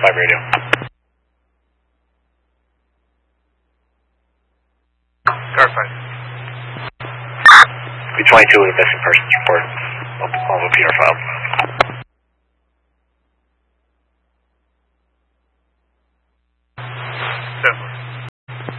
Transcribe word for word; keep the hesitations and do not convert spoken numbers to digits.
five radio. Car five. B twenty-two with a missing persons report. I'll, I'll repeat our file.